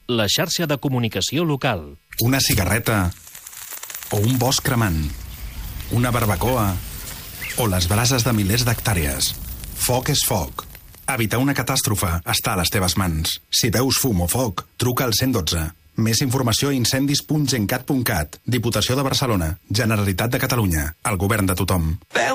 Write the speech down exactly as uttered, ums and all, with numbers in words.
la xarxa de comunicació local. Una cigarreta o un bosc cremant, una barbacoa o les brases de milers d'hectàrees. Foc és foc. Evitar una catàstrofe està a les teves mans. Si veus fum o foc, truca al cent i dotze. Més informació a incendis punt gencat punt cat. Diputació de Barcelona. Generalitat de Catalunya. El govern de tothom.